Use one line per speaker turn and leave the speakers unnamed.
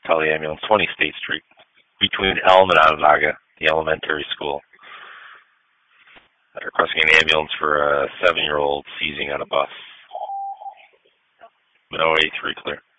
Call the ambulance, 20 State Street, between Elm and Onondaga, the elementary school. Requesting an ambulance for a 7-year-old seizing on a bus. No 83 clear.